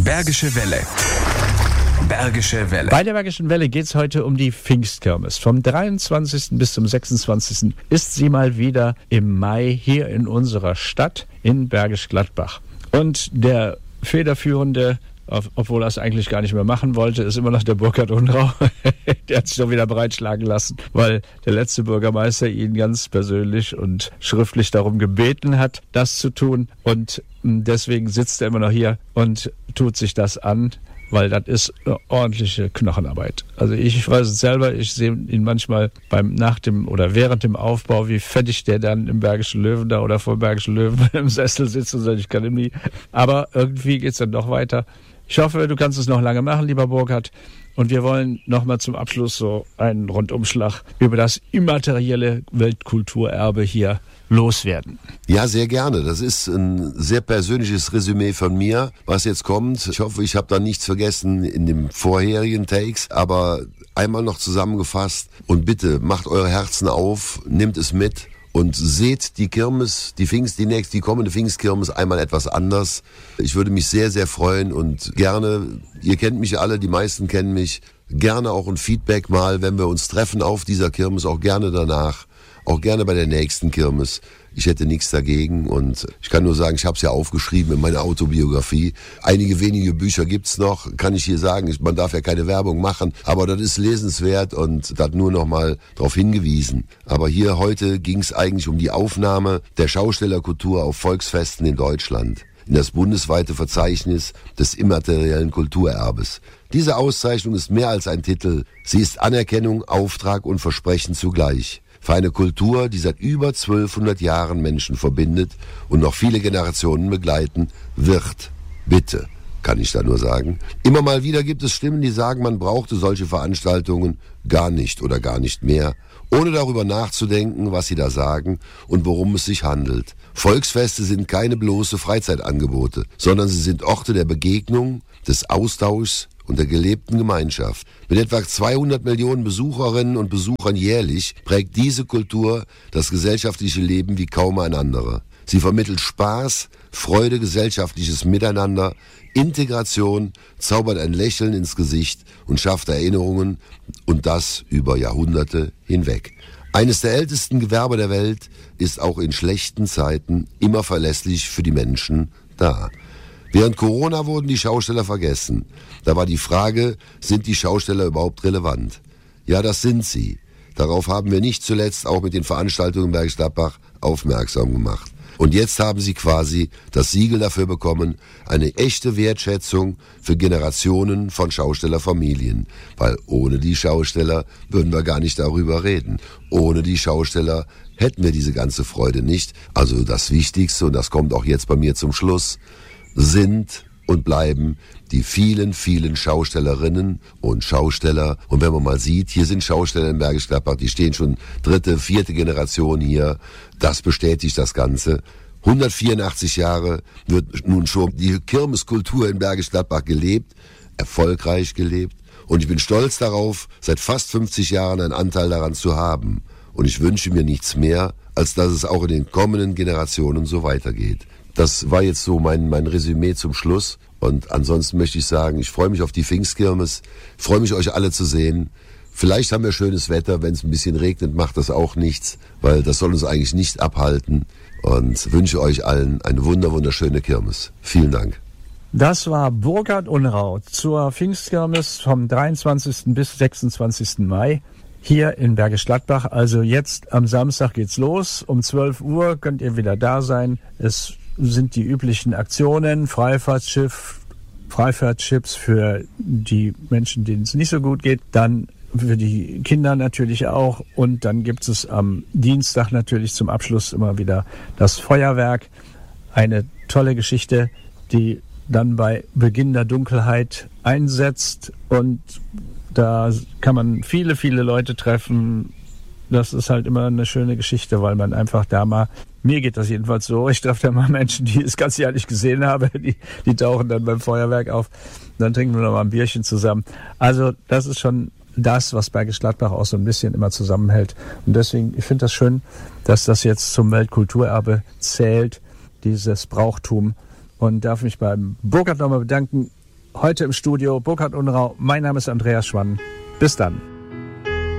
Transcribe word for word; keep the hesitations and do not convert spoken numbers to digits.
Bergische Welle. Bergische Welle. Bei der Bergischen Welle geht es heute um die Pfingstkirmes. Vom dreiundzwanzigsten bis zum sechsundzwanzigsten ist sie mal wieder im Mai hier in unserer Stadt in Bergisch Gladbach. Und der federführende, obwohl er es eigentlich gar nicht mehr machen wollte, ist immer noch der Burkhard Unrau. Der hat sich doch wieder breitschlagen lassen, weil der letzte Bürgermeister ihn ganz persönlich und schriftlich darum gebeten hat, das zu tun. Und deswegen sitzt er immer noch hier und tut sich das an, weil das ist eine ordentliche Knochenarbeit. Also ich weiß es selber, ich sehe ihn manchmal beim nach dem oder während dem Aufbau, wie fettig der dann im Bergischen Löwen da oder vor dem Bergischen Löwen im Sessel sitzt und sagt, ich kann ihm nie. Aber irgendwie geht es dann doch weiter. Ich hoffe, du kannst es noch lange machen, lieber Burkhard. Und wir wollen nochmal zum Abschluss so einen Rundumschlag über das immaterielle Weltkulturerbe hier loswerden. Ja, sehr gerne. Das ist ein sehr persönliches Resümee von mir, was jetzt kommt. Ich hoffe, ich habe da nichts vergessen in den vorherigen Takes, aber einmal noch zusammengefasst. Und bitte, macht eure Herzen auf, nehmt es mit und seht die Kirmes, die Pfingst, die nächste, die kommende Pfingstkirmes einmal etwas anders. Ich würde mich sehr, sehr freuen und gerne, ihr kennt mich alle, die meisten kennen mich, gerne auch ein Feedback mal, wenn wir uns treffen auf dieser Kirmes, auch gerne danach, auch gerne bei der nächsten Kirmes. Ich hätte nichts dagegen und ich kann nur sagen, ich habe es ja aufgeschrieben in meiner Autobiografie. Einige wenige Bücher gibt's noch, kann ich hier sagen. Man darf ja keine Werbung machen, aber das ist lesenswert und das nur noch mal darauf hingewiesen. Aber hier heute ging's eigentlich um die Aufnahme der Schaustellerkultur auf Volksfesten in Deutschland in das bundesweite Verzeichnis des immateriellen Kulturerbes. Diese Auszeichnung ist mehr als ein Titel. Sie ist Anerkennung, Auftrag und Versprechen zugleich. Für eine Kultur, die seit über zwölfhundert Jahren Menschen verbindet und noch viele Generationen begleiten wird. Bitte, kann ich da nur sagen. Immer mal wieder gibt es Stimmen, die sagen, man brauchte solche Veranstaltungen gar nicht oder gar nicht mehr, ohne darüber nachzudenken, was sie da sagen und worum es sich handelt. Volksfeste sind keine bloße Freizeitangebote, sondern sie sind Orte der Begegnung, des Austauschs und der gelebten Gemeinschaft. Mit etwa zweihundert Millionen Besucherinnen und Besuchern jährlich prägt diese Kultur das gesellschaftliche Leben wie kaum ein anderer. Sie vermittelt Spaß, Freude, gesellschaftliches Miteinander, Integration, zaubert ein Lächeln ins Gesicht und schafft Erinnerungen und das über Jahrhunderte hinweg. Eines der ältesten Gewerbe der Welt ist auch in schlechten Zeiten immer verlässlich für die Menschen da. Während Corona wurden die Schausteller vergessen. Da war die Frage, sind die Schausteller überhaupt relevant? Ja, das sind sie. Darauf haben wir nicht zuletzt auch mit den Veranstaltungen in Bergisch Gladbach aufmerksam gemacht. Und jetzt haben sie quasi das Siegel dafür bekommen, eine echte Wertschätzung für Generationen von Schaustellerfamilien. Weil ohne die Schausteller würden wir gar nicht darüber reden. Ohne die Schausteller hätten wir diese ganze Freude nicht. Also das Wichtigste, und das kommt auch jetzt bei mir zum Schluss, sind und bleiben die vielen, vielen Schaustellerinnen und Schausteller. Und wenn man mal sieht, hier sind Schausteller in Bergisch Gladbach, die stehen schon dritte, vierte Generation hier. Das bestätigt das Ganze. hundertvierundachtzig Jahre wird nun schon die Kirmeskultur in Bergisch Gladbach gelebt, erfolgreich gelebt. Und ich bin stolz darauf, seit fast fünfzig Jahren einen Anteil daran zu haben. Und ich wünsche mir nichts mehr, als dass es auch in den kommenden Generationen so weitergeht. Das war jetzt so mein, mein Resümee zum Schluss. Und ansonsten möchte ich sagen, ich freue mich auf die Pfingstkirmes, freue mich, euch alle zu sehen. Vielleicht haben wir schönes Wetter, wenn es ein bisschen regnet, macht das auch nichts, weil das soll uns eigentlich nicht abhalten. Und wünsche euch allen eine wunder, wunderschöne Kirmes. Vielen Dank. Das war Burkhard Unrau zur Pfingstkirmes vom dreiundzwanzigsten bis sechsundzwanzigsten Mai. Hier in Bergisch Gladbach. Also jetzt am Samstag geht's los. Um zwölf Uhr könnt ihr wieder da sein. Es sind die üblichen Aktionen, Freifahrtsschiff, Freifahrtchips für die Menschen, denen es nicht so gut geht, dann für die Kinder natürlich auch und dann gibt es am Dienstag natürlich zum Abschluss immer wieder das Feuerwerk. Eine tolle Geschichte, die dann bei Beginn der Dunkelheit einsetzt und da kann man viele, viele Leute treffen. Das ist halt immer eine schöne Geschichte, weil man einfach da mal, mir geht das jedenfalls so, ich treffe da mal Menschen, die das ganze Jahr nicht gesehen habe, die, die tauchen dann beim Feuerwerk auf, dann trinken wir noch mal ein Bierchen zusammen. Also das ist schon das, was Bergisch Gladbach auch so ein bisschen immer zusammenhält. Und deswegen, ich finde das schön, dass das jetzt zum Weltkulturerbe zählt, dieses Brauchtum. Und darf mich beim Burkhard nochmal bedanken. Heute im Studio Burkhard Unrau. Mein Name ist Andreas Schwann. Bis dann.